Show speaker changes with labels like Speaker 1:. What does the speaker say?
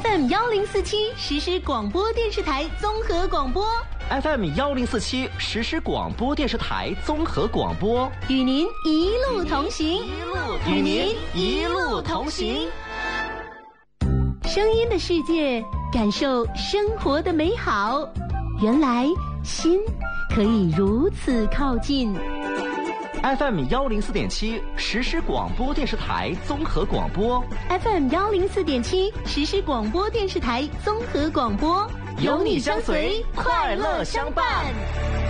Speaker 1: FM 1047实时广播电视台综合广播。
Speaker 2: FM 1047实时广播电视台综合广播，
Speaker 1: 与您一路同行，
Speaker 2: 与您一路同行。
Speaker 1: 声音的世界，感受生活的美好。原来心可以如此靠近。
Speaker 2: FM 104.7实时广播电视台综合广播，
Speaker 1: FM 104.7实时广播电视台综合广播，
Speaker 2: 有你相随，快乐相伴。